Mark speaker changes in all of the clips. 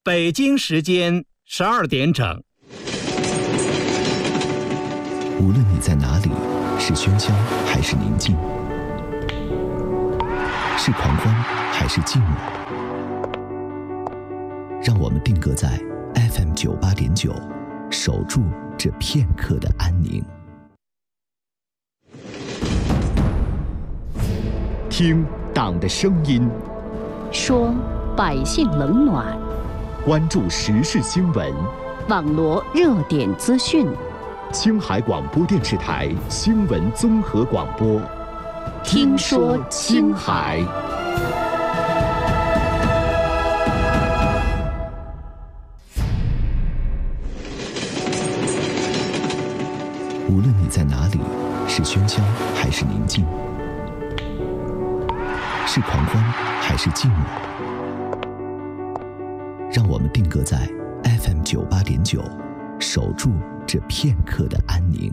Speaker 1: 北京时间12点整。
Speaker 2: 无论你在哪里，是喧嚣还是宁静，是狂欢还是寂寞，让我们定格在 FM 98.9，守住这片刻的安宁。
Speaker 3: 听党的声音，
Speaker 4: 说百姓冷暖，
Speaker 3: 关注时事新闻，
Speaker 4: 网罗热点资讯。
Speaker 3: 青海广播电视台新闻综合广播，
Speaker 4: 听说青海。
Speaker 2: 无论你在哪里，是喧嚣还是宁静，是狂欢还是寂寞，让我们定格在 FM 98.9，守住这片刻的安宁。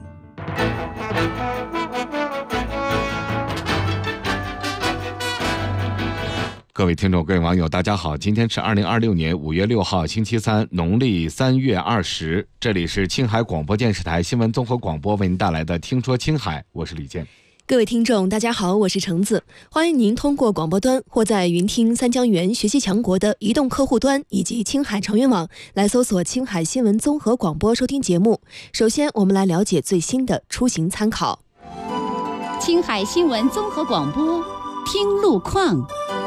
Speaker 5: 各位听众，各位网友，大家好，今天是2026年5月6号，星期三，农历3月20，这里是青海广播电视台新闻综合广播为您带来的《听说青海》，我是李健。
Speaker 6: 各位听众大家好，我是橙子，欢迎您通过广播端或在云听三江源学习强国的移动客户端以及青海长云网来搜索青海新闻综合广播收听节目。首先我们来了解最新的出行参考。
Speaker 4: 青海新闻综合广播，听路况。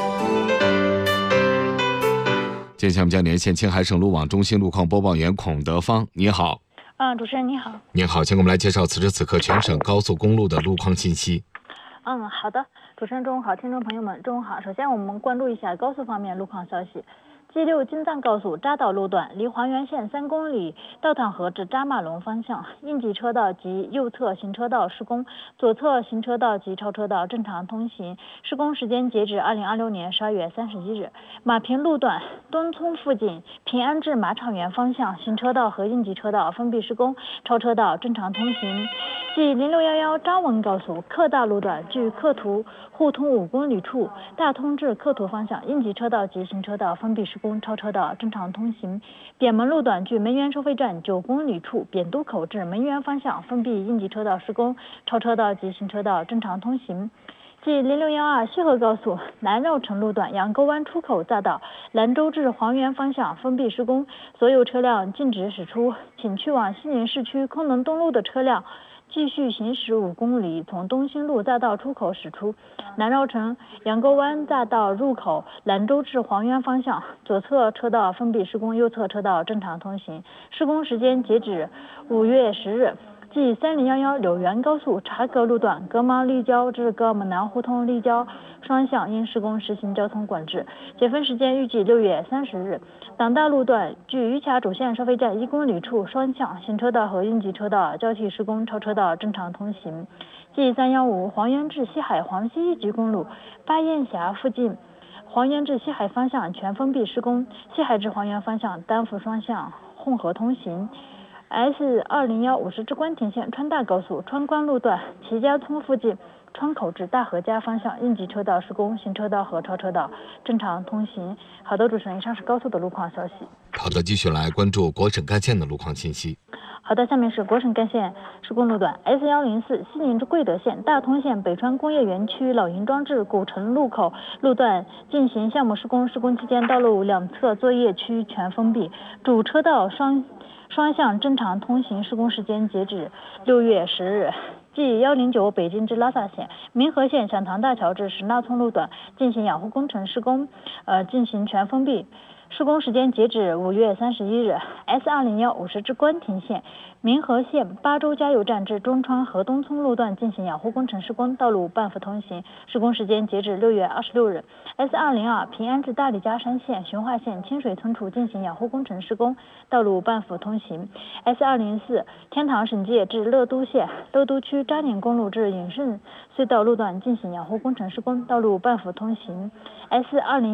Speaker 5: 接下来我们将连线青海省路网中心路况播报员孔德芳，你好。
Speaker 7: 主持人你好。
Speaker 5: 您好，请给我们来介绍此时此刻全省高速公路的路况信息。
Speaker 7: 好的，主持人中午好，听众朋友们中午好。首先我们关注一下高速方面路况消息。G6京藏高速扎岛路段离黄原县3公里，道坦河至扎马龙方向，应急车道及右侧行车道施工，左侧行车道及超车道正常通行。施工时间截止2026年12月31日。马坪路段东村附近平安至马场园方向，行车道和应急车道封闭施工，超车道正常通行。G0611张文高速克大路段距克图互通5公里处，大通至克图方向，应急车道及行车道封闭施工，超车道正常通行。扁门路段距门源收费站9公里处，扁都口至门源方向封闭应急车道施工，超车道及行车道正常通行。G0612西河高速南绕城路段杨沟湾出口匝道兰州至黄原方向封闭施工，所有车辆禁止驶出，请去往西宁市区空能东路的车辆继续行驶5公里，从东兴路匝道出口驶出。南绕城杨沟湾匝道入口兰州至黄原方向，左侧车道封闭施工，右侧车道正常通行。施工时间截止5月10日。G3011柳源高速察格路段格芒立交至格姆南胡同立交双向因施工实行交通管制，解封时间预计6月30日。党大路段距榆卡主线收费站1公里处双向行车道和应急车道交替施工，超车道正常通行。G315黄原至西海黄西一级公路巴彦峡附近黄原至西海方向全封闭施工，西海至黄原方向单幅双向混合通行。S201 50之关田线川大高速川关路段齐家村附近川口至大河家方向应急车道施工，行车道和超车道正常通行。好的，主持人，以上是高速的路况消息。
Speaker 5: 好的，继续来关注国省干线的路况信息。
Speaker 7: 好的，下面是国省干线施工路段 S104西宁至贵德县大通县北川工业园区老营庄至古城路口路段进行项目施工，施工期间道路两侧作业区全封闭，主车道双向正常通行，施工时间截止6月10日。G109北京至拉萨县民和县响堂大桥至石那村路段进行养护工程施工，进行全封闭。施工时间截止5月31日。S201 50之关亭县民和县巴州加油站至中川河东村路段进行养护工程施工，道路半幅通行，施工时间截止6月26日。S202平安至大理家山县循化县清水村处进行养护工程施工，道路半幅通行。S204天堂省界至乐都县乐都区扎宁公路至隐胜隧道路段进行养护工程施工，道路半幅通行。S201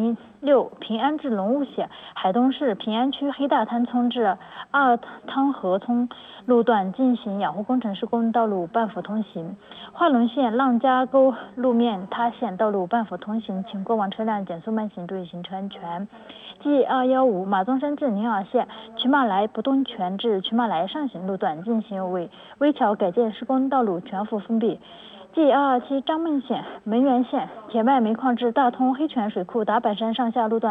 Speaker 7: 6. 平安至龙雾线海东市平安区黑大滩村至二汤河村路段进行养护工程施工道路半幅通行。化龙线浪家沟路面塌陷道路半幅通行，请过往车辆减速慢行，注意行车安全。G215 马宗山至宁洱县渠马来不动泉至渠马来上行路段进行微桥改建施工道路全幅封闭。G227 张孟县门源县铁脉煤矿至大通黑泉水库达坂山上下路段